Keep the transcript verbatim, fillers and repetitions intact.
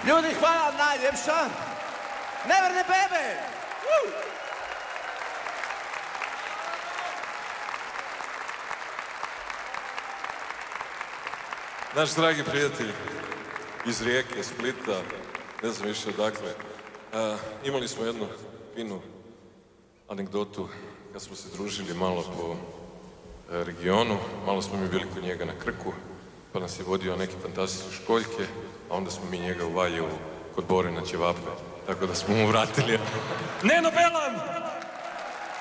Ljudi, hvala vam najljepša. Neverne bebe! Naš dragi prijatelj iz Rijeke, Splita, ne znam više odakle, imali smo jednu finu anegdotu kad smo se družili malo po regionu, malo smo mi bili kod njega na Krku, pa nas je vodio neke fantastične školjke, a onda smo mi njega u Valjevu kod Bore na ćevape, tako da smo mu vratili. Neno Belan!